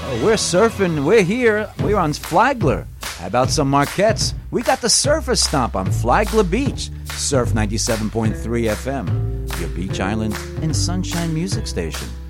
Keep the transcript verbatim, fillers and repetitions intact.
We're surfing. We're here. We're on Flagler. How about some Marquettes? We got the Surfer Stomp on Flagler Beach. Surf ninety-seven point three F M. Your Beach Island and Sunshine Music Station.